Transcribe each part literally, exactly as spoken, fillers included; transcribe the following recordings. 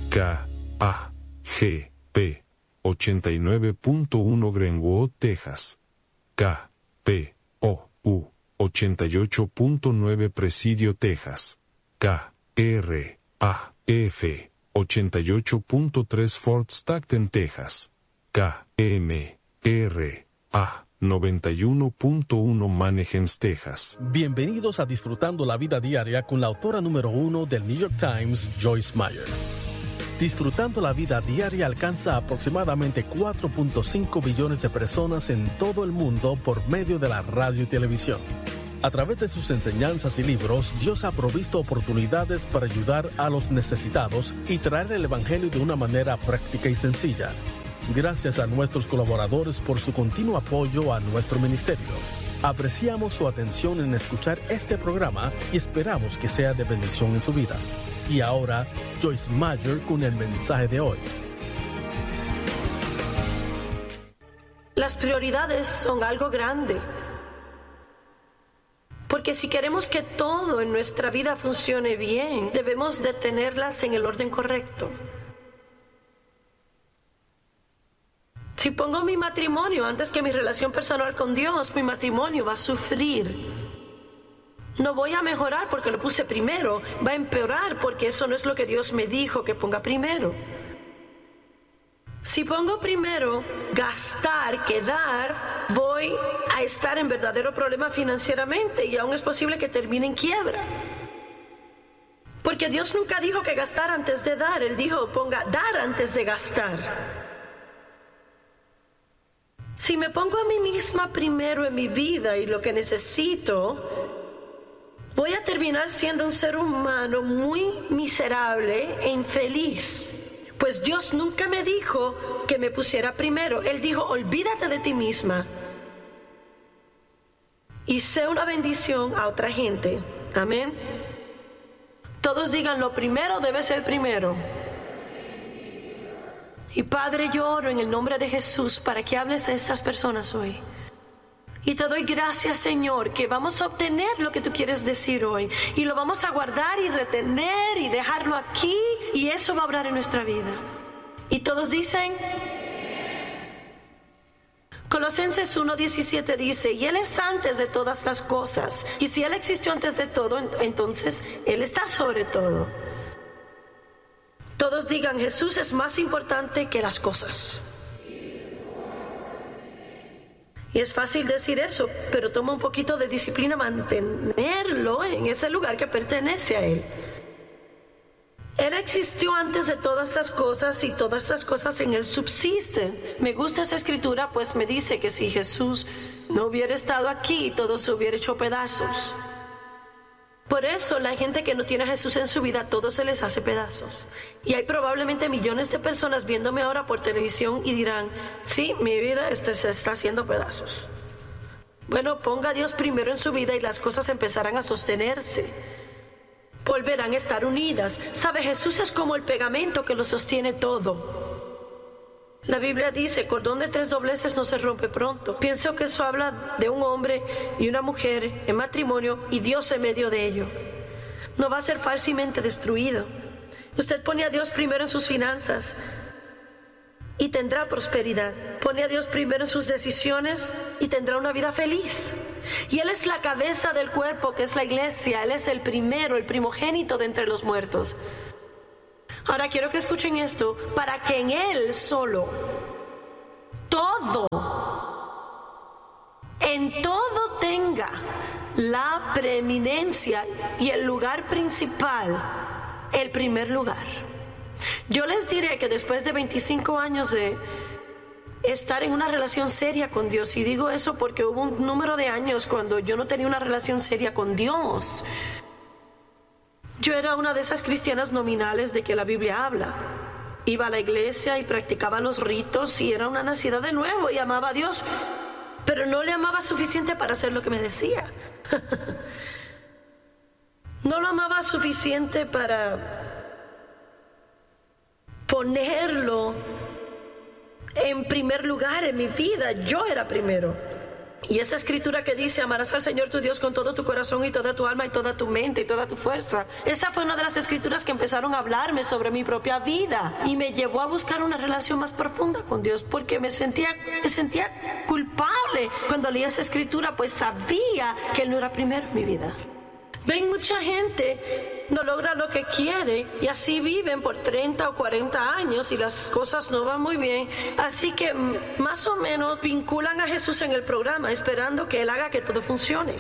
K A G P ochenta y nueve punto uno Greenwood, Texas. K P O U ochenta y ocho punto nueve Presidio, Texas. K R A F ochenta y ocho punto tres Fort Stockton, Texas. K M R A noventa y uno punto uno Manahems, Texas. Bienvenidos a Disfrutando la Vida Diaria con la autora número uno del New York Times, Joyce Meyer. Disfrutando la Vida Diaria alcanza aproximadamente cuatro punto cinco billones de personas en todo el mundo por medio de la radio y televisión. A través de sus enseñanzas y libros, Dios ha provisto oportunidades para ayudar a los necesitados y traer el Evangelio de una manera práctica y sencilla. Gracias a nuestros colaboradores por su continuo apoyo a nuestro ministerio. Apreciamos su atención en escuchar este programa y esperamos que sea de bendición en su vida. Y ahora, Joyce Meyer con el mensaje de hoy. Las prioridades son algo grande. Porque si queremos que todo en nuestra vida funcione bien, debemos de tenerlas en el orden correcto. Si pongo mi matrimonio antes que mi relación personal con Dios, mi matrimonio va a sufrir. No voy a mejorar porque lo puse primero, va a empeorar porque eso no es lo que Dios me dijo que ponga primero. Si pongo primero gastar que dar, voy a estar en verdadero problema financieramente y aún es posible que termine en quiebra. Porque Dios nunca dijo que gastar antes de dar, Él dijo ponga dar antes de gastar. Si me pongo a mí misma primero en mi vida y lo que necesito, voy a terminar siendo un ser humano muy miserable e infeliz. Pues Dios nunca me dijo que me pusiera primero. Él dijo, olvídate de ti misma y sé una bendición a otra gente. Amén. Todos digan, lo primero debe ser primero. Y Padre, yo oro en el nombre de Jesús para que hables a estas personas hoy. Y te doy gracias, Señor, que vamos a obtener lo que tú quieres decir hoy. Y lo vamos a guardar y retener y dejarlo aquí. Y eso va a obrar en nuestra vida. Y todos dicen... Colosenses uno diecisiete dice, y Él es antes de todas las cosas. Y si Él existió antes de todo, entonces Él está sobre todo. Todos digan, Jesús es más importante que las cosas. Y es fácil decir eso, pero toma un poquito de disciplina mantenerlo en ese lugar que pertenece a Él. Él existió antes de todas las cosas y todas las cosas en Él subsisten. Me gusta esa escritura, pues me dice que si Jesús no hubiera estado aquí, todo se hubiera hecho pedazos. Por eso la gente que no tiene a Jesús en su vida, todo se les hace pedazos. Y hay probablemente millones de personas viéndome ahora por televisión y dirán, sí, mi vida este, se está haciendo pedazos. Bueno, ponga a Dios primero en su vida y las cosas empezarán a sostenerse. Volverán a estar unidas. ¿Sabe? Jesús es como el pegamento que lo sostiene todo. La Biblia dice, cordón de tres dobleces no se rompe pronto. Pienso que eso habla de un hombre y una mujer en matrimonio y Dios en medio de ello. No va a ser fácilmente destruido. Usted pone a Dios primero en sus finanzas y tendrá prosperidad. Pone a Dios primero en sus decisiones y tendrá una vida feliz. Y Él es la cabeza del cuerpo, que es la iglesia. Él es el primero, el primogénito de entre los muertos. Ahora quiero que escuchen esto, para que en Él solo, todo, en todo tenga la preeminencia y el lugar principal, el primer lugar. Yo les diré que después de veinticinco años de estar en una relación seria con Dios, y digo eso porque hubo un número de años cuando yo no tenía una relación seria con Dios. Yo era una de esas cristianas nominales de que la Biblia habla. Iba a la iglesia y practicaba los ritos y era una nacida de nuevo y amaba a Dios, pero no le amaba suficiente para hacer lo que me decía. No lo amaba suficiente para ponerlo en primer lugar en mi vida. Yo era primero. Y esa escritura que dice, amarás al Señor tu Dios con todo tu corazón y toda tu alma y toda tu mente y toda tu fuerza. Esa fue una de las escrituras que empezaron a hablarme sobre mi propia vida y me llevó a buscar una relación más profunda con Dios, porque me sentía, me sentía culpable cuando leía esa escritura, pues sabía que Él no era primero en mi vida. Ven, mucha gente no logra lo que quiere y así viven por treinta o cuarenta años y las cosas no van muy bien. Así que más o menos vinculan a Jesús en el programa esperando que Él haga que todo funcione.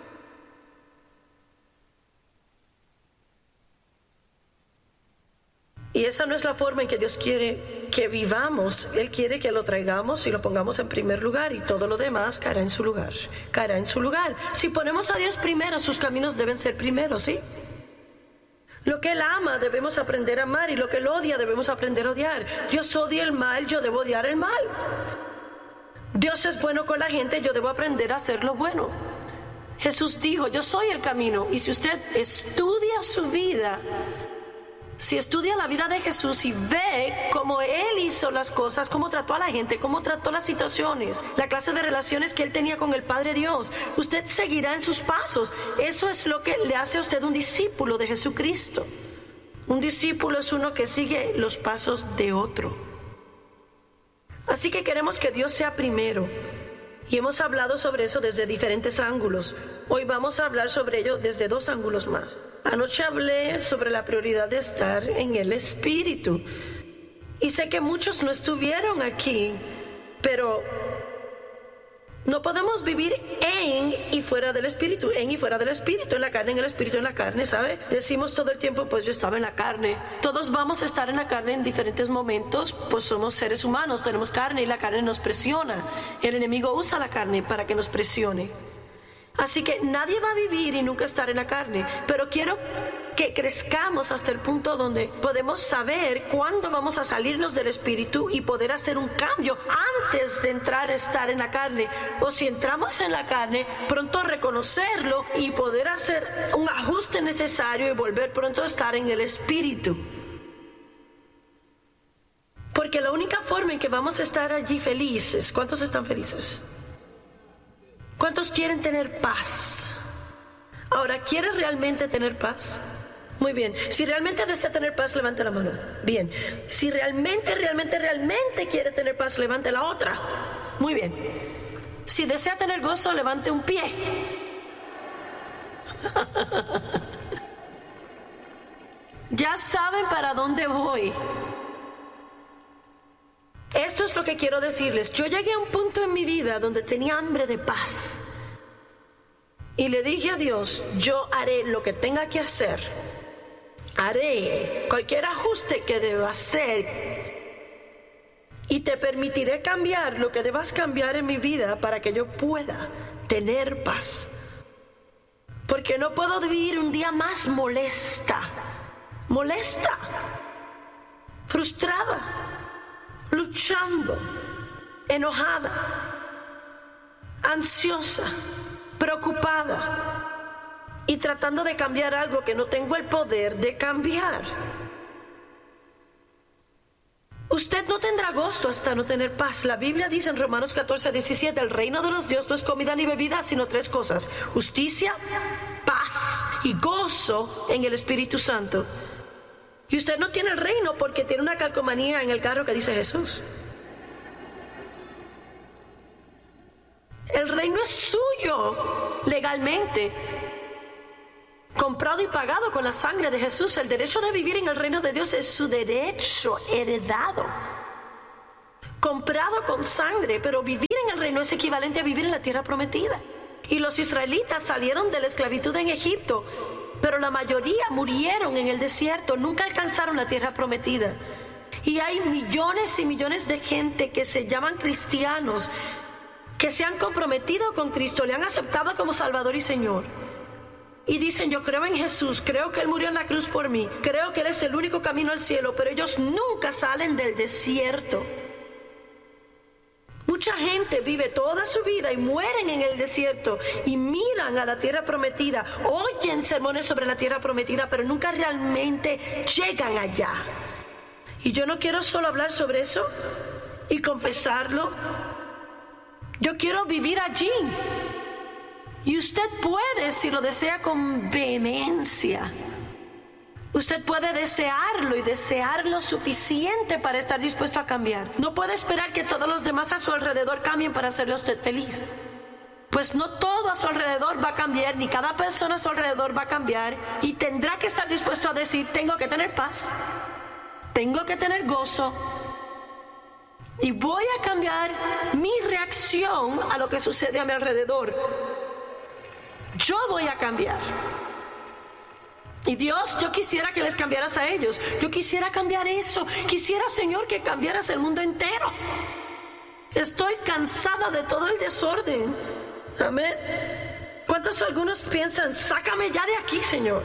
Y esa no es la forma en que Dios quiere que vivamos. Él quiere que lo traigamos y lo pongamos en primer lugar y todo lo demás caerá en su lugar. Caerá en su lugar. Si ponemos a Dios primero, sus caminos deben ser primeros, ¿sí? Lo que Él ama debemos aprender a amar y lo que Él odia debemos aprender a odiar. Dios odia el mal, yo debo odiar el mal. Dios es bueno con la gente, yo debo aprender a hacer lo bueno. Jesús dijo, yo soy el camino. Y si usted estudia su vida, si estudia la vida de Jesús y ve cómo Él hizo las cosas, cómo trató a la gente, cómo trató las situaciones, la clase de relaciones que Él tenía con el Padre Dios, usted seguirá en sus pasos. Eso es lo que le hace a usted un discípulo de Jesucristo. Un discípulo es uno que sigue los pasos de otro. Así que queremos que Dios sea primero. Y hemos hablado sobre eso desde diferentes ángulos. Hoy vamos a hablar sobre ello desde dos ángulos más. Anoche hablé sobre la prioridad de estar en el Espíritu. Y sé que muchos no estuvieron aquí, pero no podemos vivir en y fuera del Espíritu, en y fuera del Espíritu, en la carne, en el Espíritu, en la carne, ¿sabe? Decimos todo el tiempo, pues yo estaba en la carne. Todos vamos a estar en la carne en diferentes momentos, pues somos seres humanos, tenemos carne y la carne nos presiona. El enemigo usa la carne para que nos presione. Así que nadie va a vivir y nunca estar en la carne, pero quiero que crezcamos hasta el punto donde podemos saber cuándo vamos a salirnos del Espíritu y poder hacer un cambio antes de entrar a estar en la carne. O si entramos en la carne, pronto reconocerlo y poder hacer un ajuste necesario y volver pronto a estar en el Espíritu. Porque la única forma en que vamos a estar allí felices, ¿cuántos están felices? ¿Cuántos quieren tener paz? Ahora, ¿quieres realmente tener paz? Muy bien. Si realmente desea tener paz, levante la mano. Bien. Si realmente, realmente, realmente quiere tener paz, levante la otra. Muy bien. Si desea tener gozo, levante un pie. Ya saben para dónde voy. Esto es lo que quiero decirles. Yo llegué a un punto en mi vida donde tenía hambre de paz. Y le dije a Dios, yo haré lo que tenga que hacer. Haré cualquier ajuste que deba hacer. Y te permitiré cambiar lo que debas cambiar en mi vida para que yo pueda tener paz. Porque no puedo vivir un día más molesta. Molesta. Frustrada. Luchando, enojada, ansiosa, preocupada y tratando de cambiar algo que no tengo el poder de cambiar. Usted no tendrá gozo hasta no tener paz. La Biblia dice en Romanos catorce, diecisiete, el reino de los dioses no es comida ni bebida, sino tres cosas: justicia, paz y gozo en el Espíritu Santo. Y usted no tiene el reino porque tiene una calcomanía en el carro que dice Jesús. El reino es suyo legalmente, comprado y pagado con la sangre de Jesús. El derecho de vivir en el reino de Dios es su derecho heredado, comprado con sangre. Pero vivir en el reino es equivalente a vivir en la tierra prometida. Y los israelitas salieron de la esclavitud en Egipto, pero la mayoría murieron en el desierto, nunca alcanzaron la tierra prometida. Y hay millones y millones de gente que se llaman cristianos, que se han comprometido con Cristo, le han aceptado como Salvador y Señor. Y dicen, yo creo en Jesús, creo que Él murió en la cruz por mí, creo que Él es el único camino al cielo, pero ellos nunca salen del desierto. Mucha gente vive toda su vida y mueren en el desierto y miran a la tierra prometida, oyen sermones sobre la tierra prometida, pero nunca realmente llegan allá. Y yo no quiero solo hablar sobre eso y confesarlo. Yo quiero vivir allí. Y usted puede, si lo desea con vehemencia. Usted puede desearlo y desear lo suficiente para estar dispuesto a cambiar. No puede esperar que todos los demás a su alrededor cambien para hacerle a usted feliz. Pues no todo a su alrededor va a cambiar, ni cada persona a su alrededor va a cambiar. Y tendrá que estar dispuesto a decir, tengo que tener paz, tengo que tener gozo. Y voy a cambiar mi reacción a lo que sucede a mi alrededor. Yo voy a cambiar. Y Dios, yo quisiera que les cambiaras a ellos. Yo quisiera cambiar eso. Quisiera, Señor, que cambiaras el mundo entero. Estoy cansada de todo el desorden. Amén. ¿Cuántos algunos piensan, sácame ya de aquí, Señor?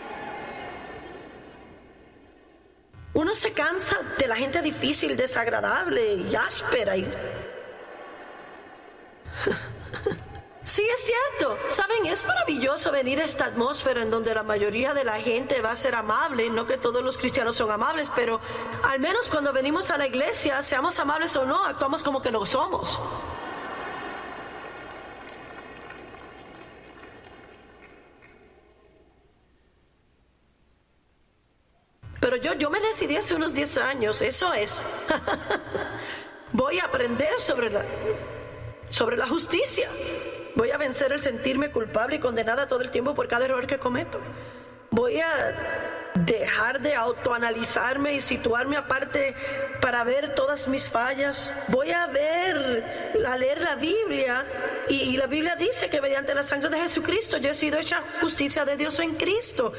Uno se cansa de la gente difícil, desagradable y áspera. Y... Sí, es cierto. Saben, es maravilloso venir a esta atmósfera en donde la mayoría de la gente va a ser amable. No que todos los cristianos son amables, pero al menos cuando venimos a la iglesia, seamos amables o no, actuamos como que lo somos. Pero yo, yo me decidí hace unos diez años, eso es. Voy a aprender sobre la, sobre la justicia. Voy a vencer el sentirme culpable y condenada todo el tiempo por cada error que cometo. Voy a dejar de autoanalizarme y situarme aparte para ver todas mis fallas. Voy a ver, a leer la Biblia y, y la Biblia dice que mediante la sangre de Jesucristo yo he sido hecha justicia de Dios en Cristo.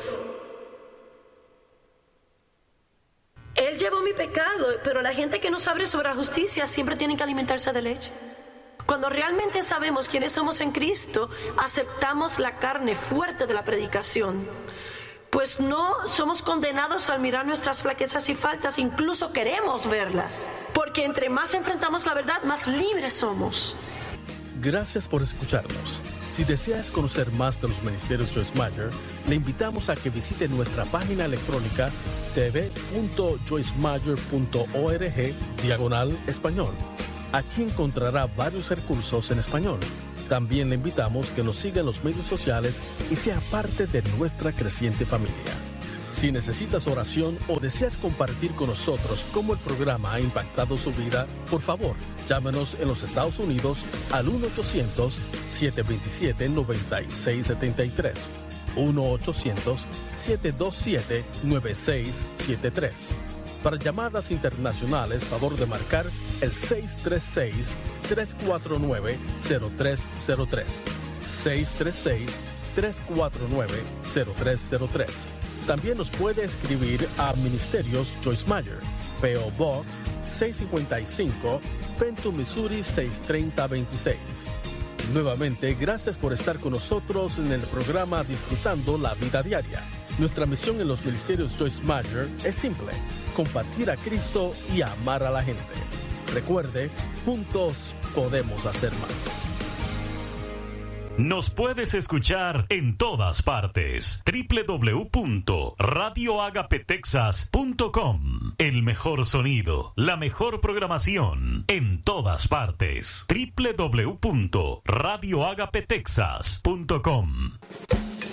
Él llevó mi pecado, pero la gente que no sabe sobre la justicia siempre tiene que alimentarse de leche. Cuando realmente sabemos quiénes somos en Cristo, aceptamos la carne fuerte de la predicación. Pues no somos condenados al mirar nuestras flaquezas y faltas, incluso queremos verlas. Porque entre más enfrentamos la verdad, más libres somos. Gracias por escucharnos. Si deseas conocer más de los ministerios Joyce Meyer, le invitamos a que visite nuestra página electrónica t v punto joyce meyer punto org diagonal español. Aquí encontrará varios recursos en español. También le invitamos que nos siga en los medios sociales y sea parte de nuestra creciente familia. Si necesitas oración o deseas compartir con nosotros cómo el programa ha impactado su vida, por favor, llámenos en los Estados Unidos al uno ochocientos, siete dos siete, nueve seis siete tres. uno ochocientos, siete dos siete, nueve seis siete tres. Para llamadas internacionales, favor de marcar el seis tres seis, tres cuatro nueve, cero tres cero tres. seis tres seis, tres cuatro nueve, cero tres cero tres. También nos puede escribir a Ministerios Joyce Meyer, P O Box seiscientos cincuenta y cinco, Fenton, Missouri seis tres cero dos seis. Nuevamente, gracias por estar con nosotros en el programa Disfrutando la Vida Diaria. Nuestra misión en los Ministerios Joyce Meyer es simple: compartir a Cristo y amar a la gente. Recuerde, juntos podemos hacer más. Nos puedes escuchar en todas partes. doble u doble u doble u punto radio agape texas punto com. El mejor sonido, la mejor programación en todas partes. doble u doble u doble u punto radio agape texas punto com.